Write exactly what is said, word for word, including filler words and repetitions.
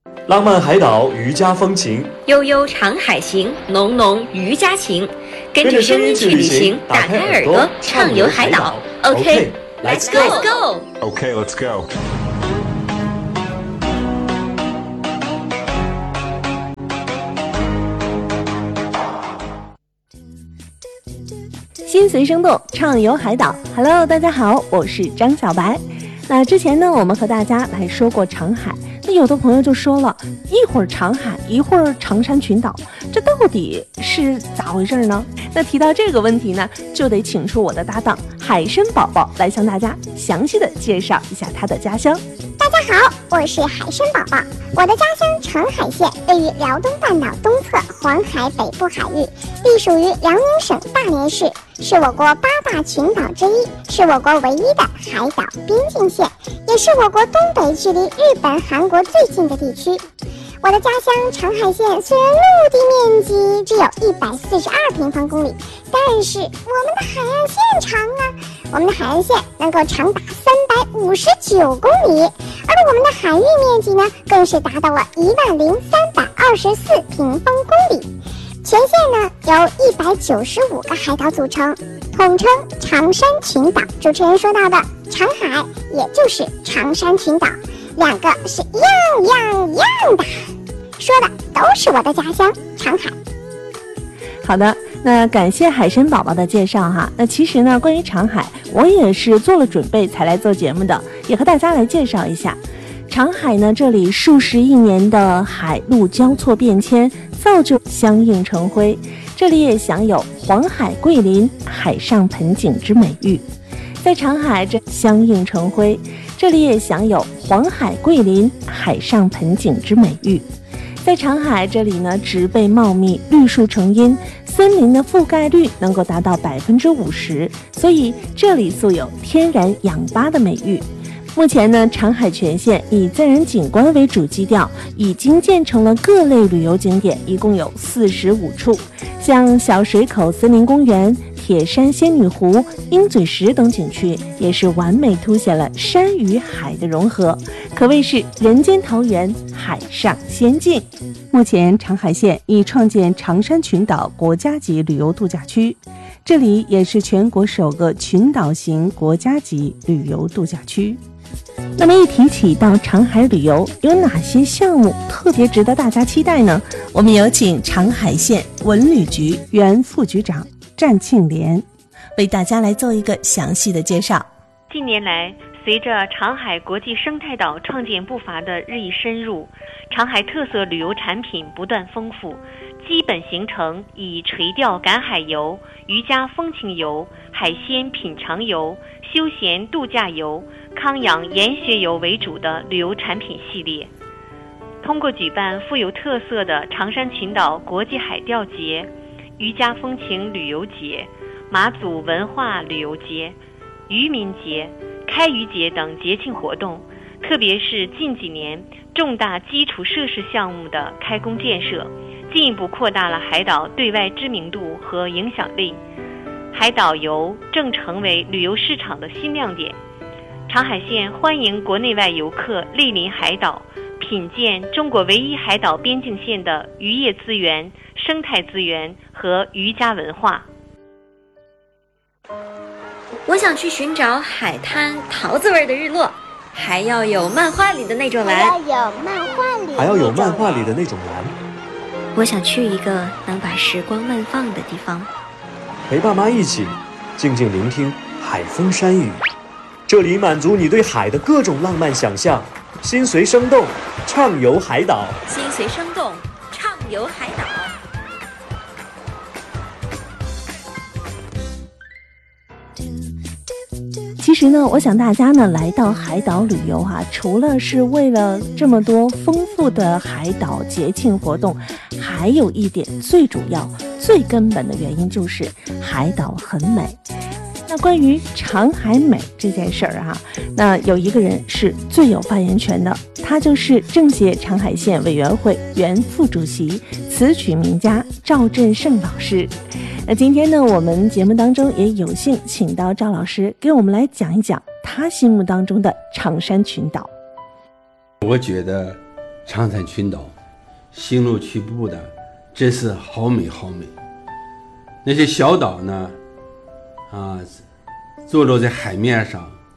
浪漫海岛渔家风情， 悠悠长海行，浓浓渔家情。跟着声音去旅行，打开耳朵畅游海岛。OK, let's go. OK, let's go. 心随生动，畅游海岛。Hello， 大家好，我是张小白。那之前呢，我们和大家来说过长海。那有的朋友就说了，一会儿长海，一会儿长山群岛，这到底是咋回事呢？那提到这个问题呢，就得请出我的搭档海参宝宝来向大家详细的介绍一下他的家乡。 大家好，我是海参宝宝。我的家乡长海县位于辽东半岛东侧黄海北部海域，隶属于辽宁省大连市，是我国八大群岛之一，是我国唯一的海岛边境县，也是我国东北距离日本、韩国最近的地区。我的家乡长海县虽然陆地面积只有一百四十二平方公里，但是我们的海岸线长啊，我们的海岸线能够长达三百五十九公里，而我们的海域面积呢，更是达到了一万零三百二十四平方公里。全县呢由一百九十五个海岛组成，统称长山群岛。主持人说到的长海，也就是长山群岛，两个是一样样样的，说的都是我的家乡长海。 好的，那感谢海参宝宝的介绍哈。那其实呢，关于长海，我也是做了准备才来做节目的，也和大家来介绍一下。长海呢，这里数十亿年的海陆交错变迁，造就相映成辉，这里也享有黄海桂林、海上盆景之美誉。在长海这相映成辉，这里也享有黄海桂林、海上盆景之美誉。在长海这里呢，植被茂密，绿树成荫，森林的覆盖率能够达到百分之五十，所以这里素有天然氧吧的美誉。目前呢，长海全县以自然景观为主基调，已经建成了各类旅游景点，一共有四十五处，像小水口森林公园、铁山仙女湖、鹰嘴石等景区，也是完美凸显了山与海的融合，可谓是人间桃源，海上仙境。目前长海县已创建长山群岛国家级旅游度假区，这里也是全国首个群岛型国家级旅游度假区。那么一提起到长海旅游，有哪些项目特别值得大家期待呢？我们有请长海县文旅局原副局长战庆莲为大家来做一个详细的介绍。 近年来，随着长海国际生态岛创建步伐的日益深入，长海特色旅游产品不断丰富，基本形成以垂钓赶海游、渔家风情游、海鲜品尝游、休闲度假游、康养研学游为主的旅游产品系列。通过举办富有特色的长山群岛国际海钓节、渔家风情旅游节、马祖文化旅游节、渔民节、开渔节等节庆活动，特别是近几年重大基础设施项目的开工建设，进一步扩大了海岛对外知名度和影响力。海岛游正成为旅游市场的新亮点。长海县欢迎国内外游客莅临海岛，品鉴中国唯一海岛边境线的渔业资源、生态资源和渔家文化。 我想去寻找海滩桃子味的日落，还要有漫画里的那种蓝， 还要有漫画里还要有漫画里的那种蓝。 我想去一个能把时光慢放的地方， 陪爸妈一起静静聆听海风山雨，这里满足你对海的各种浪漫想象。心随生动，畅游海岛。 心随生动，畅游海岛。 其实呢，我想大家呢来到海岛旅游哈、啊，除了是为了这么多丰富的海岛节庆活动，还有一点最主要、最根本的原因就是海岛很美。那关于长海美这件事儿哈，那有一个人是最有发言权的，他就是政协长海县委员会原副主席、词曲名家赵振胜老师。那今天呢，我们节目当中也有幸请到赵老师给我们来讲一讲他心目当中的长山群岛。 我觉得长滩群岛，行路曲步的，真是好美好美。那些小岛呢，啊，坐落在海面上，